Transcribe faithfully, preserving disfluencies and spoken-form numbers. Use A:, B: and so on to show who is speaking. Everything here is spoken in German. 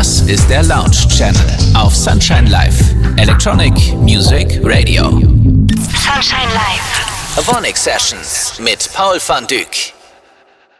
A: Das ist der Lounge Channel auf Sunshine Live. Electronic Music Radio.
B: Sunshine Live.
A: Avonic Sessions mit Paul van Dyk.